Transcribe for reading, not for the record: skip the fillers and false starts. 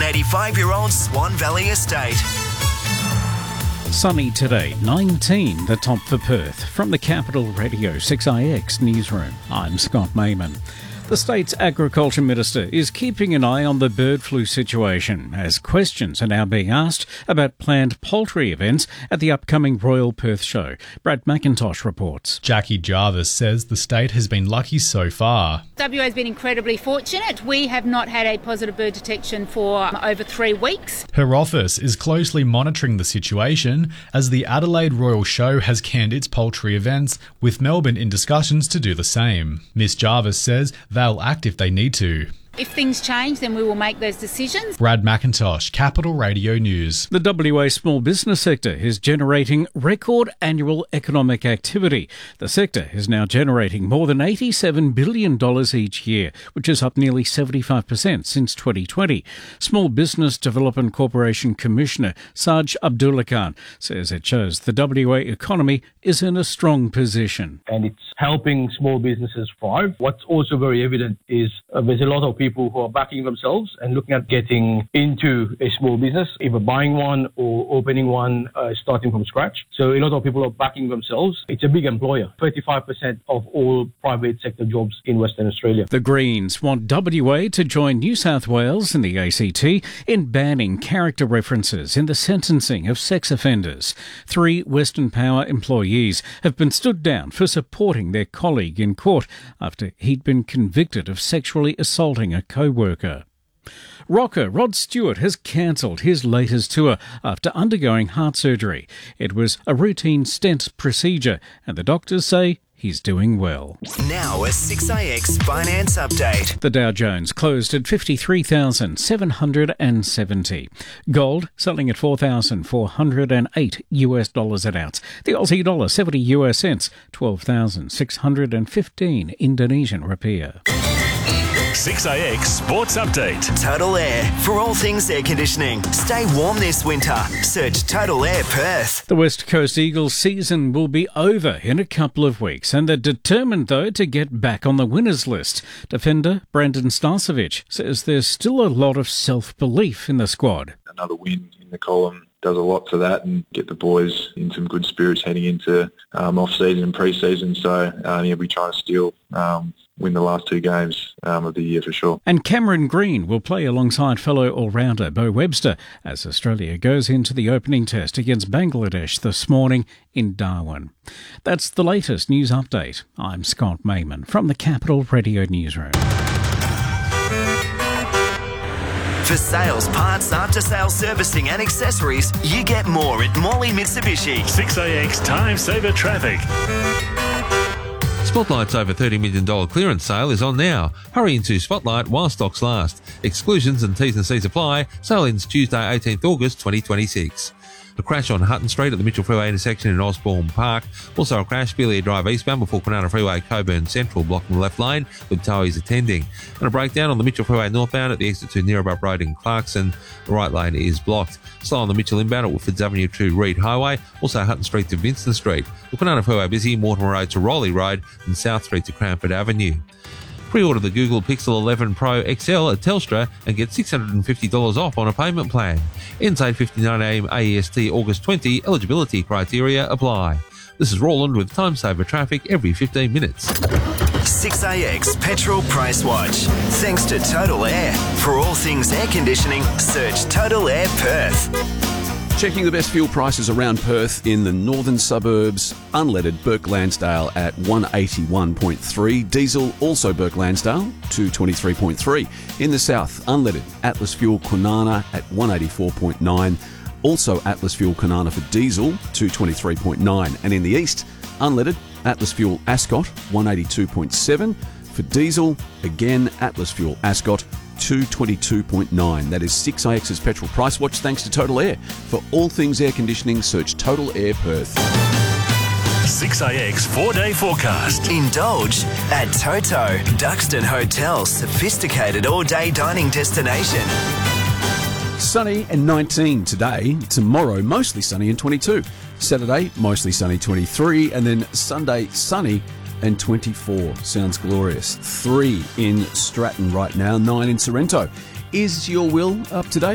185-year-old Swan Valley estate. Sunny today, 19 the top for Perth. From the Capital Radio 6IX newsroom, I'm Scott Mayman. The state's Agriculture Minister is keeping an eye on the bird flu situation as questions are now being asked about planned poultry events at the upcoming Royal Perth Show. Brad McIntosh reports. Jackie Jarvis says the state has been lucky so far. WA has been incredibly fortunate. We have not had a positive bird detection for over 3 weeks. Her office is closely monitoring the situation as the Adelaide Royal Show has canned its poultry events, with Melbourne in discussions to do the same. Miss Jarvis says they'll act if they need to. If things change, then we will make those decisions. Brad McIntosh, Capital Radio News. The WA small business sector is generating record annual economic activity. The sector is now generating more than $87 billion each year, which is up nearly 75% since 2020. Small Business Development Corporation Commissioner Saj Abdullah Khan says it shows the WA economy is in a strong position. And it's helping small businesses thrive. What's also very evident is there's a lot of people who are backing themselves and looking at getting into a small business, either buying one or opening one, starting from scratch. So a lot of people are backing themselves. It's a big employer. 35% of all private sector jobs in Western Australia. The Greens want WA to join New South Wales and the ACT in banning character references in the sentencing of sex offenders. 3 Western Power employees have been stood down for supporting their colleague in court after he'd been convicted of sexually assaulting a co-worker. Rocker Rod Stewart has cancelled his latest tour after undergoing heart surgery. It was a routine stent procedure, and the doctors say he's doing well. Now a 6IX finance update. The Dow Jones closed at 53,770. Gold selling at $4,408 an ounce. The Aussie dollar 70 US cents, 12,615 Indonesian rupiah. 6IX Sports Update. Total Air. For all things air conditioning. Stay warm this winter. Search Total Air Perth. The West Coast Eagles season will be over in a couple of weeks, and they're determined, though, to get back on the winners list. Defender Brandon Starcevic says there's still a lot of self-belief in the squad. Another win in the column does a lot for that and get the boys in some good spirits heading into off-season and pre-season. So, we're trying to still win the last 2 games of the year for sure. And Cameron Green will play alongside fellow all-rounder Bo Webster as Australia goes into the opening test against Bangladesh this morning in Darwin. That's the latest news update. I'm Scott Mayman from the Capital Radio Newsroom. For sales, parts, after-sales servicing and accessories, you get more at Morley Mitsubishi. 6IX Time Saver Traffic. Spotlight's over $30 million clearance sale is on now. Hurry into Spotlight while stocks last. Exclusions and T's and C's apply. Sale ends Tuesday, 18th August 2026. A crash on Hutton Street at the Mitchell Freeway intersection in Osborne Park. Also a crash, Belia Drive eastbound before Kwinana Freeway, Coburn Central, blocking the left lane with towies attending. And a breakdown on the Mitchell Freeway northbound at the exit to Neerabup Road in Clarkson. The right lane is blocked. Slow on the Mitchell inbound at Woodfords Avenue to Reed Highway. Also Hutton Street to Vincent Street. The Kwinana Freeway busy, Mortimer Road to Rowley Road and South Street to Cranford Avenue. Pre-order the Google Pixel 11 Pro XL at Telstra and get $650 off on a payment plan. Ends 8:59am AEST August 20. Eligibility criteria apply. This is Roland with Time Saver Traffic every 15 minutes. 6IX Petrol Price Watch. Thanks to Total Air. For all things air conditioning, search Total Air Perth. Checking the best fuel prices around Perth in the northern suburbs. Unleaded Burke Lansdale at 181.3. Diesel also Burke Lansdale 223.3. In the south, unleaded Atlas Fuel Kwinana at 184.9. Also Atlas Fuel Kwinana for diesel 223.9. And in the east, unleaded Atlas Fuel Ascot 182.7. For diesel, again Atlas Fuel Ascot 222.9. That is 6IX's Petrol Price Watch thanks to Total Air. For all things air conditioning, search Total Air Perth. 6IX 4-day forecast. Indulge at Toto, Duxton Hotel, sophisticated all-day dining destination. Sunny and 19 today. Tomorrow, mostly sunny and 22. Saturday, mostly sunny, 23. And then Sunday, sunny and 24. Sounds glorious. 3 in Stratton right now, 9 in Sorrento. Is your will up to date?